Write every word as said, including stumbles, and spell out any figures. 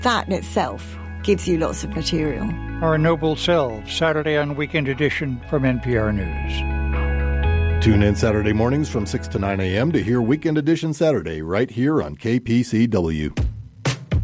That in itself gives you lots of material. Our Noble Selves, Saturday on Weekend Edition from N P R News. Tune in Saturday mornings from six to nine a.m. to hear Weekend Edition Saturday right here on K P C W.